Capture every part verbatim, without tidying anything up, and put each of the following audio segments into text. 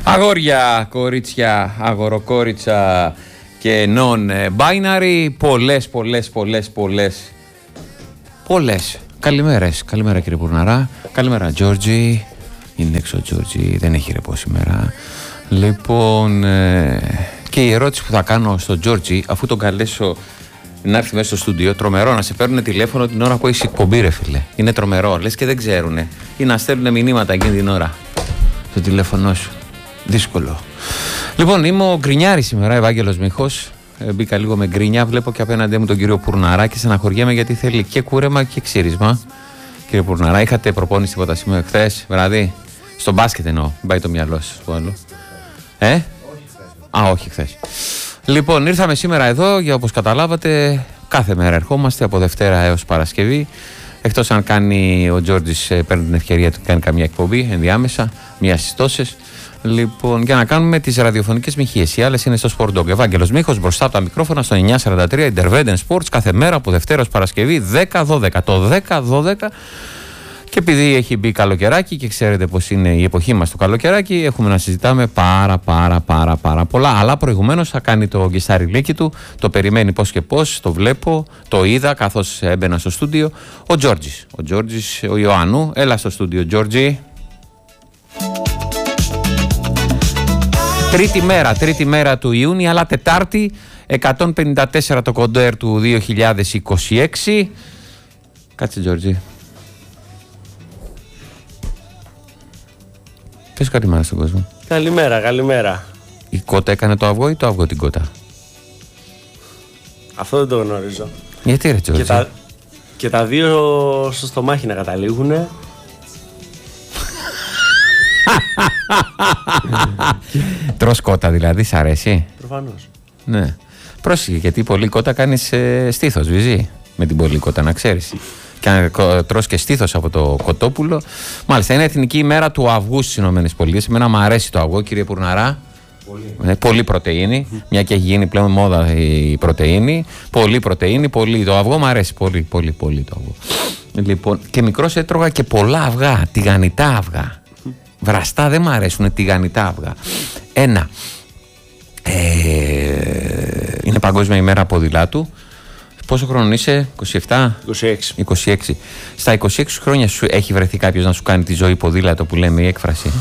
Αγόρια, κορίτσια, αγοροκόριτσα και non-binary. Πολλές, πολλές, πολλές, πολλές, πολλές καλημέρες. Καλημέρα κύριε Πουρναρά. Καλημέρα Τζόρτζι. Είναι έξω ο Τζόρτζι, δεν έχει ρεπό σήμερα. Λοιπόν, ε, και η ερώτηση που θα κάνω στον Τζόρτζι, αφού τον καλέσω να έρθει μέσα στο στούντιο, τρομερό να σε παίρνουν τηλέφωνο την ώρα που έχει εκπομπή, ρε φίλε. Είναι τρομερό, λες και δεν ξέρουνε. Ή να στέλνουν μηνύματα εκείνη την ώρα στο τηλέφωνό σου. Δύσκολο. Λοιπόν, είμαι ο Γκρινιάρης σήμερα, Ευάγγελος Μίχος. Ε, μπήκα λίγο με γκρίνια. Βλέπω και απέναντί μου τον κύριο Πουρναρά και στεναχωριέμαι γιατί θέλει και κούρεμα και ξύρισμα. Κύριε Πουρναρά, είχατε προπόνηση τίποτα σήμερα χθες βράδυ? Στο μπάσκετ εννοώ. Μην πάει το μυαλό σας που άλλο. Ε? Όχι χθες. Α, όχι χθες. Λοιπόν, ήρθαμε σήμερα εδώ για, όπως καταλάβατε, κάθε μέρα ερχόμαστε από Δευτέρα έως Παρασκευή. Εκτός αν κάνει ο Τζόρτζης, παίρνει την ευκαιρία του και κάνει καμιά εκπομπή ενδιάμεσα, μία στις τόσες. Λοιπόν, για να κάνουμε τις ραδιοφωνικές μοιχείες. Οι άλλες είναι στο Sport Dog. Ευάγγελος Μίχος μπροστά από τα μικρόφωνα στο εννιά σαράντα τρία Interveden Sports κάθε μέρα από Δευτέρα ως Παρασκευή δέκα δώδεκα. Το δέκα δώδεκα. Και επειδή έχει μπει καλοκαιράκι και ξέρετε πως είναι η εποχή μας το καλοκαιράκι, έχουμε να συζητάμε πάρα πάρα πάρα πάρα πολλά. Αλλά προηγουμένως θα κάνει το γκιστάριλίκι του, το περιμένει πώς και πώς, το βλέπω, το είδα καθώς έμπαινα στο στούντιο. Ο Τζόρτζης, ο Τζόρτζης, ο Ιωάννου, έλα στο στούντιο Τζόρτζη. Τρίτη μέρα, τρίτη μέρα του Ιούνιου, αλλά Τετάρτη, εκατόν πενήντα τέσσερα το κοντέρ του δύο χιλιάδες είκοσι έξι. Κάτσε Τζόρτζη. Πες καλημέρα στον κόσμο. Καλημέρα, καλημέρα. Η κότα έκανε το αυγό ή το αυγό την κότα? Αυτό δεν το γνωρίζω. Γιατί ρε Τζόρτζη? Και τα, και τα δύο στο στομάχι να καταλήγουνε. Τρως κότα δηλαδή, σ' αρέσει? Προφανώς. Ναι. Πρόσεχε, γιατί πολύ κότα κάνεις ε, στήθος, βυζί. Με την πολύ κότα, να ξέρεις. Και αν τρως και στήθος από το κοτόπουλο. Μάλιστα, είναι Εθνική ημέρα του αυγού στις ΗΠΑ. Εμένα μου αρέσει το αυγό, κύριε Πουρναρά. Πολύ. Ε, πολύ πρωτεΐνη. Mm. Μια και έχει γίνει πλέον μόδα η πρωτεΐνη. Πολύ πρωτεΐνη, πολύ. Το αυγό μου αρέσει πολύ, πολύ, πολύ το αυγό. Λοιπόν, και μικρός έτρωγα και πολλά αυγά, τηγανιτά αυγά. Βραστά δεν μ' αρέσουν, τηγανιτά αυγά. Ένα. Ε, είναι Παγκόσμια ημέρα ποδηλάτου. Πόσο χρόνο είσαι? είκοσι επτά? είκοσι έξι. είκοσι έξι. Στα είκοσι έξι χρόνια σου έχει βρεθεί κάποιος να σου κάνει τη ζωή ποδήλατο που λέμε η έκφραση?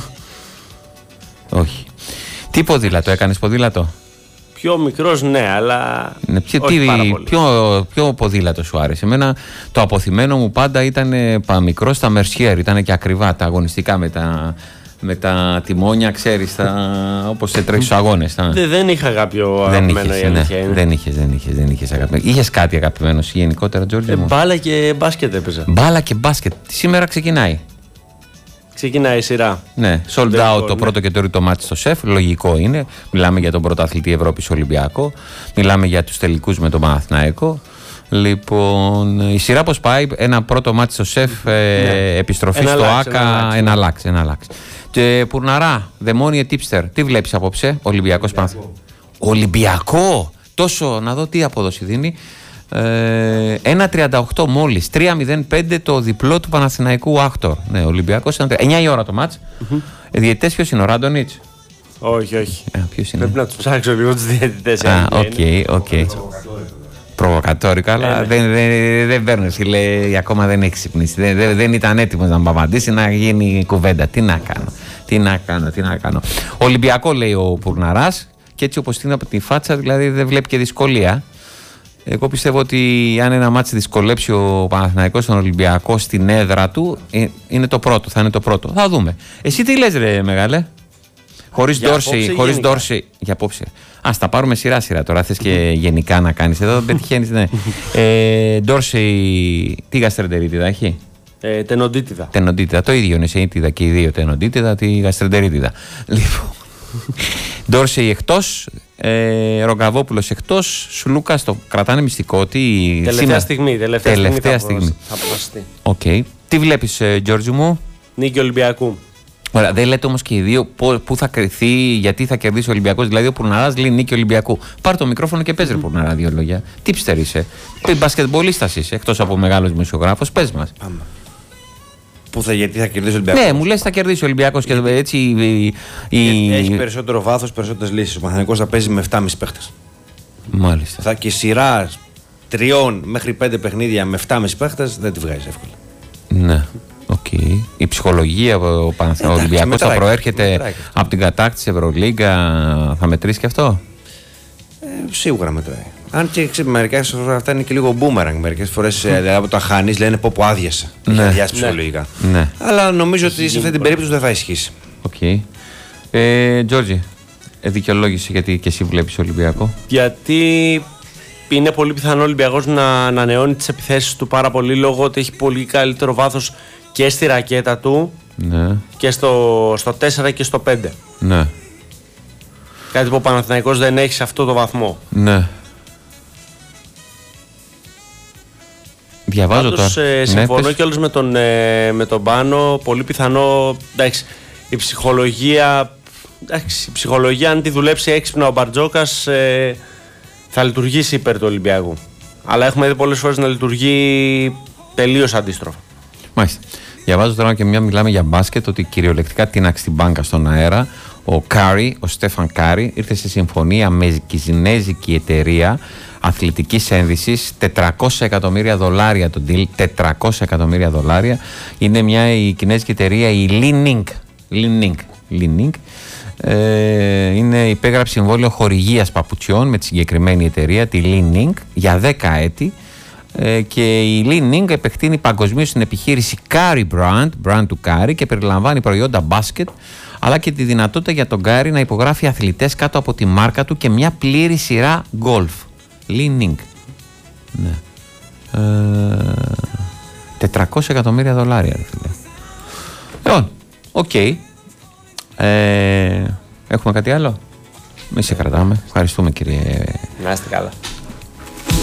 Όχι. Τι ποδήλατο έκανες? Ποδήλατο? Πιο μικρός, ναι, αλλά ναι, ποιο, όχι τι, πάρα πολύ. Ποιο, ποιο ποδήλατο σου άρεσε? Εμένα το αποθυμένο μου πάντα ήταν μικρό στα Mercier, ήταν και ακριβά τα αγωνιστικά με τα, με τα τιμόνια, ξέρεις, όπως σε τρέχει στους αγώνες. Τα... Δε, δεν είχα κάποιο αγαπημένο, η αλήθεια είναι. Δεν είχες, δεν είχες, δεν είχες αγαπημένο. Είχες κάτι αγαπημένο γενικότερα, Τζόρτζι? Ε, μπάλα και μπάσκετ έπαιζα. Μπάλα και μπάσκετ. Σήμερα ξεκινάει. Ξεκινάει η σειρά. Ναι, sold out το πρώτο και το τρίτο μάτι στο ΣΕΦ. Λογικό είναι. Μιλάμε για τον πρωταθλητή Ευρώπης Ολυμπιακό. Μιλάμε για τους τελικούς με τον Παναθηναϊκό. Λοιπόν, η σειρά πώς πάει? Ένα πρώτο μάτι στο ΣΕΦ, ε, ναι. Επιστροφή ένα στο λάξ, ΆΚΑ. Ένα λάξ, ένα λάξ. Και Πουρναρά, δαιμόνιε tipster, τι βλέπεις απόψε? Ολυμπιακός Παναθηναϊκός. Ολυμπιακό! Τόσο, να δω τι απόδοση δίνει. Ε, ένα τριάντα οκτώ μόλις, τρία μηδέν πέντε το διπλό του Παναθηναϊκού Άκτορ. Ναι, Ολυμπιακός, εννιά η ώρα το μάτς. Mm-hmm. Διαιτητές ποιος είναι, ο Ράντονιτς? Όχι, όχι. Α, ποιος είναι? Πρέπει να τους ψάξω λίγο τους διαιτητές. Α, οκ, οκ. Προβοκατόρικα, αλλά δεν, δεν, δεν παίρνει, φίλε, ακόμα δεν έχει ξυπνήσει. Δεν, δεν, δεν ήταν έτοιμος να μου απαντήσει, να γίνει κουβέντα. Τι να κάνω, τι να κάνω, τι να κάνω. Ολυμπιακό λέει ο Πουρναράς, και έτσι όπως είναι από τη φάτσα, δηλαδή δεν βλέπει και δυσκολία. Εγώ πιστεύω ότι αν ένα μάτσι δυσκολέψει ο Παναθηναϊκός στον Ολυμπιακό στην έδρα του, είναι το πρώτο, θα είναι το πρώτο. Θα δούμε. Εσύ τι λες ρε μεγάλε? Χωρίς Ντόρσεϊ, χωρίς Ντόρσεϊ, για απόψε. Ας τα πάρουμε σειρά σειρά τώρα, θες και γενικά να κάνεις εδώ, πετυχαίνεις, ναι. ε, Ντόρσεϊ, τι γαστρεντερίτιδα έχει? Ε, τενοντίτιδα. Τενοντίτιδα, το ίδιο είναι σε ήτιδα και οι δύο, τενοντίτιδα, τη γαστρεντερίτιδα. Λοιπόν, Ντόρσεϊ εκτός, ε, Ρογκαβόπουλος εκτός, Σλούκας το κρατάνε μυστικό. Τι, τελευταία σήμερα, στιγμή, τελευταία, τελευταία στιγμή, στιγμή. Θα αποφασιστεί. Οκ. Okay. Τι βλέπεις, ε, Γιώργη μου? Νίκη Ολυμπιακού. Ωραία, δεν λέτε όμως και οι δύο πού θα κρυθεί, γιατί θα κερδίσει ο Ολυμπιακός. Δηλαδή, ο Πουρναράς λέει νίκη Ολυμπιακού. Πάρ' το μικρόφωνο και πες ρε Πουρναρά δύο λόγια. Τι ψτερ είσαι? Μπασκετμπολίστας είσαι, εκτός από μεγάλος δημοσιογράφος. Πες μας. Που θα, γιατί θα κερδίσει ο Ολυμπιακός. Ναι, μου λες θα κερδίσει ο Ολυμπιακός και έτσι. Η, η... Έχει περισσότερο βάθος, περισσότερες λύσεις. Ο Παναθηναϊκός θα παίζει με επτά και μισό παίχτες. Μάλιστα. Θα και σειρά τριών μέχρι πέντε παιχνίδια με επτά και μισό παίχτες δεν τη βγάζει εύκολα. Ναι. Okay. Η ψυχολογία ο Ολυμπιακός θα προέρχεται μετράει. Από την κατάκτηση Ευρωλίγκα, θα μετρήσει και αυτό. Ε, σίγουρα μετράει. Αν και μερικές φορές αυτά είναι και λίγο boomerang. Μερικές φορές δηλαδή, από τα χάνεις λένε πω που άδειασε. Ναι. Αδειάσει ψυχολογικά. Ναι. Αλλά νομίζω ότι σε αυτή την περίπτωση δεν θα ισχύσει. Οκ. Okay. Ε, Τζόρτζι, δικαιολόγηση γιατί και εσύ βλέπεις Ολυμπιακό. Γιατί είναι πολύ πιθανό ο Ολυμπιακός να ανανεώνει τις επιθέσεις του πάρα πολύ λόγω ότι έχει πολύ καλύτερο βάθος και στη ρακέτα του ναι. και στο, στο τέσσερα και στο πέντε. Ναι. Κάτι που ο Παναθηναϊκός δεν έχει σε αυτό το βαθμό. Ναι. Διαβάζω Πάντως, τώρα. Ε, συμφωνώ ναι, κιόλας με τον, ε, με τον Πάνο. Πολύ πιθανό. Εντάξει, η ψυχολογία. Εντάξει, η ψυχολογία, αν τη δουλέψει έξυπνα ο Μπαρτζόκας, ε, θα λειτουργήσει υπέρ του Ολυμπιακού. Αλλά έχουμε δει πολλές φορές να λειτουργεί τελείως αντίστροφα. Μάλιστα. Διαβάζω τώρα και μια μιλάμε για μπάσκετ ότι κυριολεκτικά τίναξε την μπάνκα στον αέρα. Ο Κάρι, ο Στέφαν Κάρι, ήρθε σε συμφωνία με κινέζικη εταιρεία αθλητικής ένδυσης, τετρακόσια εκατομμύρια δολάρια το deal, τετρακόσια εκατομμύρια δολάρια. Είναι μια η κινέζικη εταιρεία, η Li Ning. Li Ning. Li Ning. Ε, είναι υπέγραψε συμβόλαιο χορηγίας παπουτσιών με τη συγκεκριμένη εταιρεία, τη Li Ning, για δέκα έτη. Ε, και η Li Ning επεκτείνει παγκοσμίως την επιχείρηση Curry Brand, brand του Curry, και περιλαμβάνει προϊόντα μπάσκετ, αλλά και τη δυνατότητα για τον Curry να υπογράφει αθλητές κάτω από τη μάρκα του και μια πλήρη σειρά γκολφ. Li Ning. Ναι. Ε, τετρακόσια εκατομμύρια δολάρια, ρε φίλε. Λοιπόν, οκ. Okay. Ε, έχουμε κάτι άλλο? Μη σε κρατάμε. Ευχαριστούμε, κύριε. Να είστε καλά.